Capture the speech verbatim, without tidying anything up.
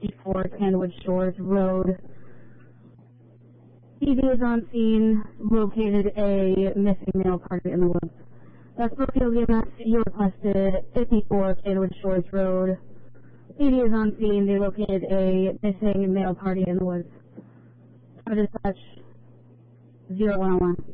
fifty-four Candlewood Shores Road. P D is on scene, located a missing male party in the woods. That's Brookfield E M S. You requested fifty-four Candlewood Shores Road. P D is on scene. They located a missing male party in the woods. Dispatch zero one oh one.